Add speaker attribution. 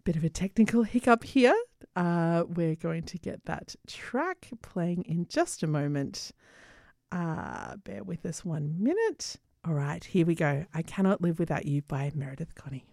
Speaker 1: Bit of a technical hiccup here. We're going to get that track playing in just a moment. Bear with us 1 minute. All right, here we go. I Cannot Live Without You by Meredith Connie.